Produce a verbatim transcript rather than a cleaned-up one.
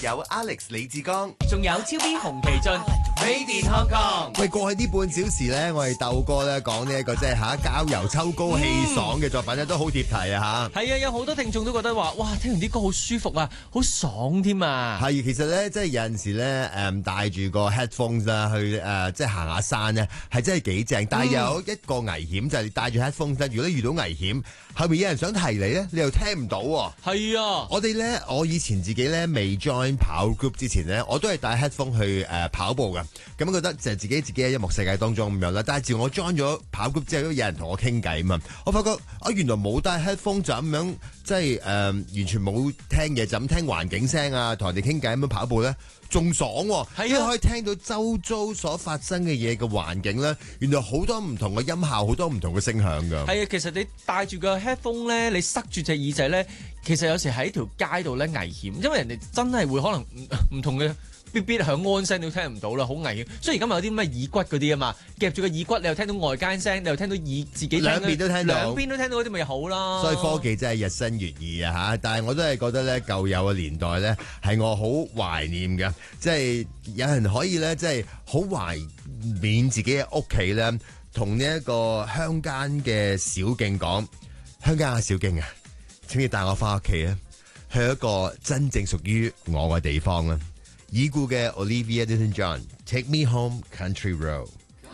有 Alex 李志剛， 仲有超 B 洪其俊 ，Made in Hong Kong。 喂，過去呢半小時咧，我哋鬥哥咧講呢一個即係嚇郊遊秋高氣爽嘅作品咧，都好貼題啊嚇。 係啊，有好多聽眾都覺得話，哇，聽完啲歌好舒服啊，好爽添啊。 係，其實咧，即係有陣時咧，誒帶住個 headphones 啦，去誒即係行下山咧，係真係幾正。但係有一個危險就係你帶住 headphones 咧，如果你遇到危險，後面有人想提你咧，你又聽唔到喎。 係啊， 我哋咧，我以前自己咧未 join 跑 group 之前咧，我都係戴 headphone 去誒、呃、跑步㗎。咁覺得就係自己自己喺音樂世界當中咁樣啦。但係自我 join 咗跑 group 之後，都有人同我傾偈嘛。我發覺啊，原來冇戴 headphone 就咁樣，即係誒、呃、完全冇聽嘢，就咁聽環境聲啊，同人哋傾偈咁樣跑步咧，仲爽喎、哦。係啊，因為可以聽到周遭所發生嘅嘢嘅環境咧，原來好多唔同嘅音效，好多唔同嘅聲響㗎。係啊，其實你戴住個 headphone 咧，你塞住隻耳仔咧，其實有時喺條街度咧危險，因為人哋真係會可能唔唔同嘅。嗶嗶響安聲你都聽唔到啦，好危險。所以而家咪有啲咩耳骨嗰啲啊嘛，夾住個耳骨，你又聽到外間聲，你又聽到耳自己兩邊都聽到， 兩邊都聽到嗰啲咪好啦。 所以科技真係日新月異啊嚇！但係我都係覺得咧，舊有嘅年代咧係我好懷念嘅，即係有人可以咧，即係好懷緬自己嘅屋企咧，同呢一個鄉間嘅小徑講，鄉間嘅小徑啊，請你帶我翻屋企啊，去一個真正屬於我嘅地方啊！已故嘅 Olivia Newton-John，Take Me Home Country Road。